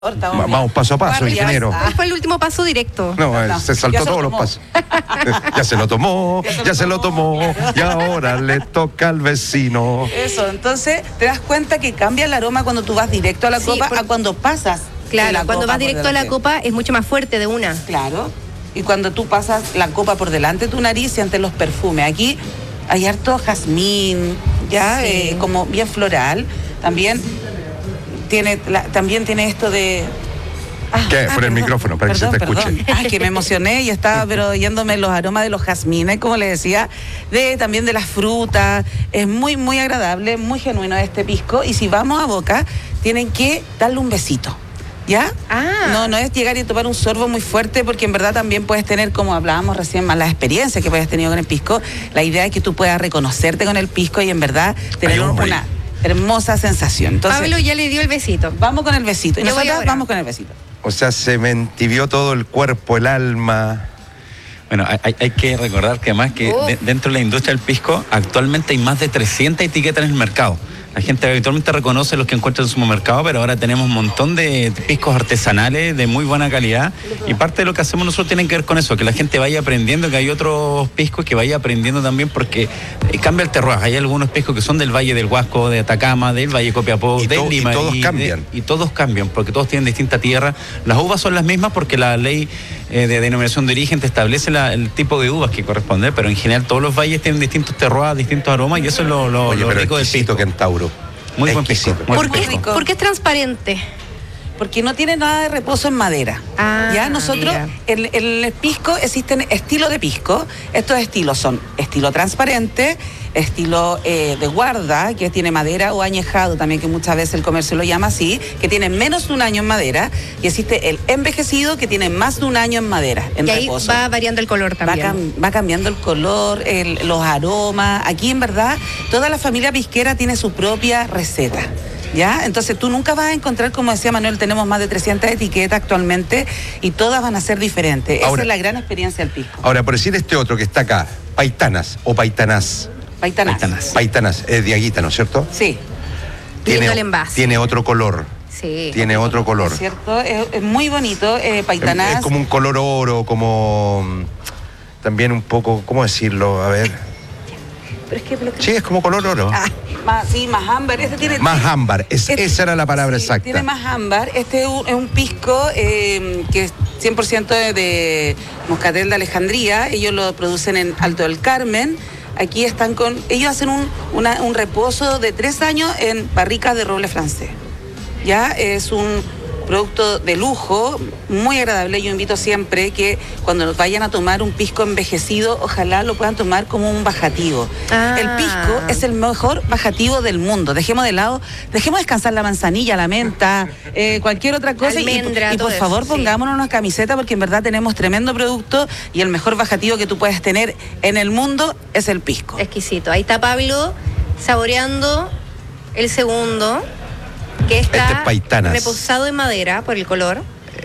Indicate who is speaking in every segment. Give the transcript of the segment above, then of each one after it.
Speaker 1: Vamos paso a paso, ingeniero.
Speaker 2: ¿Cuál fue el último paso directo?
Speaker 1: No, se saltó todos los pasos. Ya se lo tomó, y ahora le toca al vecino.
Speaker 3: Eso, entonces te das cuenta que cambia el aroma cuando tú vas directo a la copa a cuando pasas.
Speaker 2: Claro, cuando vas directo a la copa es mucho más fuerte de una.
Speaker 3: Claro, y cuando tú pasas la copa por delante de tu nariz sientes los perfumes. Aquí hay harto jazmín, ya, como bien floral. También tiene esto de...
Speaker 1: Por el micrófono, para que se te escuche.
Speaker 3: Ay, que me emocioné y estaba pero yéndome los aromas de los jazmines, como le decía, también de las frutas. Es muy, muy agradable, muy genuino este pisco. Y si vamos a boca, tienen que darle un besito. ¿Ya? No es llegar y tomar un sorbo muy fuerte, porque en verdad también puedes tener, como hablábamos recién, más las experiencias que puedes tenido con el pisco. La idea es que tú puedas reconocerte con el pisco y en verdad tener una hermosa sensación. Entonces,
Speaker 2: Pablo ya le dio el besito.
Speaker 3: Vamos con el besito. Y nosotras vamos con el besito.
Speaker 1: O sea, se me entibió todo el cuerpo, el alma.
Speaker 4: Bueno, hay que recordar que además que dentro de la industria del pisco actualmente hay más de 300 etiquetas en el mercado. La gente habitualmente reconoce los que encuentra en el supermercado, pero ahora tenemos un montón de piscos artesanales de muy buena calidad. Y parte de lo que hacemos nosotros tiene que ver con eso, que la gente vaya aprendiendo, que hay otros piscos que vaya aprendiendo también, porque cambia el terroir. Hay algunos piscos que son del Valle del Huasco, de Atacama, del Valle de Copiapó, de Lima.
Speaker 1: Y todos cambian.
Speaker 4: Y todos cambian, porque todos tienen distinta tierra. Las uvas son las mismas porque la ley de denominación de origen te establece el tipo de uvas que corresponde, pero en general todos los valles tienen distintos terroirs, distintos aromas, y eso es lo rico del pisco.
Speaker 1: Kentauro.
Speaker 4: Muy buen pisco.
Speaker 2: ¿Por qué es transparente?
Speaker 3: Porque no tiene nada de reposo en madera. Ya nosotros, en el pisco existen estilos de pisco. Estos estilos son estilo transparente, estilo de guarda, que tiene madera, o añejado también, que muchas veces el comercio lo llama así, que tiene menos de un año en madera, y existe el envejecido, que tiene más de un año en madera, en reposo.
Speaker 2: Ahí va variando el color también.
Speaker 3: Va cambiando el color, los aromas. Aquí en verdad toda la familia pisquera tiene su propia receta. ¿Ya? Entonces tú nunca vas a encontrar, como decía Manuel, tenemos más de 300 etiquetas actualmente y todas van a ser diferentes. Esa es la gran experiencia del pisco.
Speaker 1: Ahora, por decir este otro que está acá, Paitanas o Paitanás. Paitanas, es de Aguita, ¿no es cierto?
Speaker 3: Sí.
Speaker 1: Tiene otro color.
Speaker 2: Sí.
Speaker 1: Tiene otro color.
Speaker 3: Es cierto, es muy bonito, Paitanás.
Speaker 1: Es como un color oro, como también un poco, ¿cómo decirlo? A ver.
Speaker 3: Pero es que
Speaker 1: sí, es como color oro.
Speaker 3: Más ámbar.
Speaker 1: Más ámbar, esa era la palabra exacta.
Speaker 3: Tiene más ámbar. Este es un pisco que es 100% de Moscatel de Alejandría. Ellos lo producen en Alto del Carmen. Aquí ellos hacen un reposo de 3 años en barricas de roble francés. Ya es un producto de lujo, muy agradable. Yo invito siempre que cuando vayan a tomar un pisco envejecido, ojalá lo puedan tomar como un bajativo. El pisco es el mejor bajativo del mundo. Dejemos descansar la manzanilla, la menta, cualquier otra cosa.
Speaker 2: Almendra,
Speaker 3: y por favor, pongámonos una camiseta, porque en verdad tenemos tremendo producto y el mejor bajativo que tú puedes tener en el mundo es el pisco.
Speaker 2: Exquisito. Ahí está Pablo saboreando el segundo, que está reposado en madera por el color.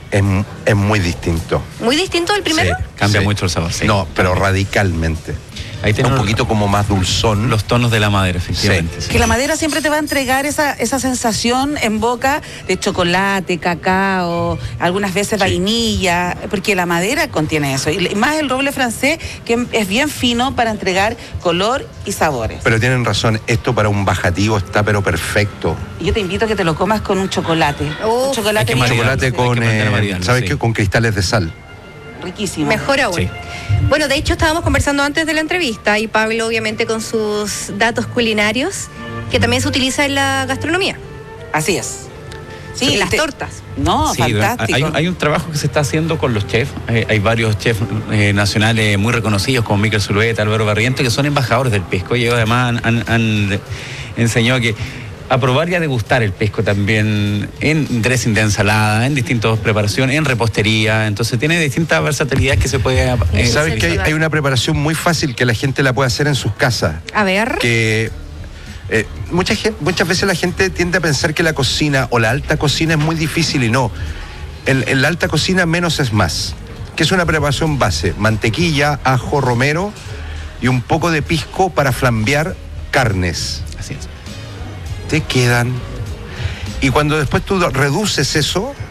Speaker 1: Es muy distinto.
Speaker 2: ¿Muy distinto del primero?
Speaker 4: Sí, cambia mucho el sabor, sí.
Speaker 1: No, pero radicalmente.
Speaker 4: Ahí tiene
Speaker 1: un poquito como más dulzón.
Speaker 4: Los tonos de la madera, efectivamente.
Speaker 3: Sí. Que la madera siempre te va a entregar esa sensación en boca de chocolate, cacao, algunas veces vainilla, porque la madera contiene eso. Y más el roble francés, que es bien fino para entregar color y sabores.
Speaker 1: Pero tienen razón, esto para un bajativo está pero perfecto.
Speaker 3: Y yo te invito a que te lo comas con un chocolate. Un chocolate
Speaker 1: con, ¿sabes qué? Con cristales de sal.
Speaker 3: Riquísimo.
Speaker 2: Mejor aún.
Speaker 4: Sí.
Speaker 2: Bueno, de hecho estábamos conversando antes de la entrevista y Pablo obviamente con sus datos culinarios, que también se utiliza en la gastronomía.
Speaker 3: Así es. Sí,
Speaker 2: en las tortas.
Speaker 3: No, sí, fantástico.
Speaker 4: Hay un trabajo que se está haciendo con los chefs. Hay varios chefs nacionales muy reconocidos como Miquel Zulueta, Álvaro Barrientos, que son embajadores del pisco. Y ellos además han enseñado que a probar y a degustar el pisco también en dressing de ensalada, en distintas preparaciones, en repostería. Entonces tiene distintas versatilidades que se puede...
Speaker 1: ¿Sabes que hay una preparación muy fácil que la gente la puede hacer en sus casas?
Speaker 2: A ver.
Speaker 1: Que muchas veces la gente tiende a pensar que la cocina o la alta cocina es muy difícil, y no. En la alta cocina menos es más. Que es una preparación base: mantequilla, ajo, romero y un poco de pisco para flambear carnes.
Speaker 4: Así es.
Speaker 1: Te quedan. Y cuando después tú reduces eso,